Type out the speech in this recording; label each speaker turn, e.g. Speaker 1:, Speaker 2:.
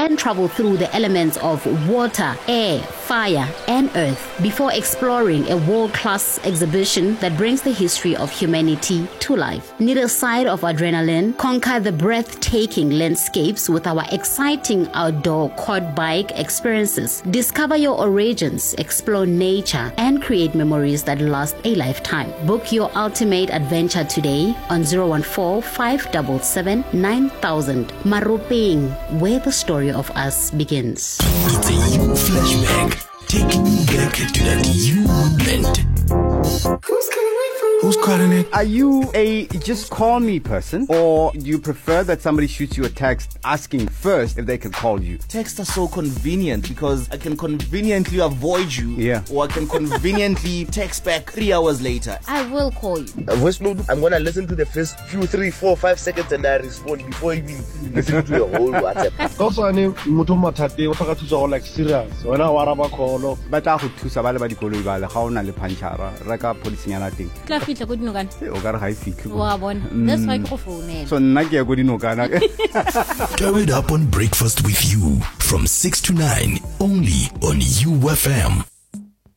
Speaker 1: then travel through the elements of water, air, fire, and earth before exploring a world-class exhibition that brings the history of humanity to life. Need a side of adrenaline? Conquer the breathtaking landscapes with our exciting outdoor quad bike experiences. Discover your origins, explore nature, and create memories that last a lifetime. Book your ultimate adventure today on 014-577-9000. Maropeng, where the story of us begins.
Speaker 2: It's a you flashback, taking you back to that you moment. Who's calling it?
Speaker 3: Are you a just call me person, or do you prefer that somebody shoots you a text asking first if they can call you?
Speaker 4: Texts are so convenient because I can conveniently avoid you, or I can conveniently text back 3 hours later.
Speaker 1: I will call you.
Speaker 5: Voice note, I'm gonna listen to the first few 3, 4, 5 seconds and I respond before even listening to your whole WhatsApp.
Speaker 6: Like serious. When I want to call,
Speaker 3: But I would to Sabala Badikolo, how na le panchara, Raka Polisiana thing.
Speaker 1: That's why I phone.
Speaker 3: So Nagia Godinogana.
Speaker 2: Turn it up on Breakfast with You from 6 to 9, only on UFM.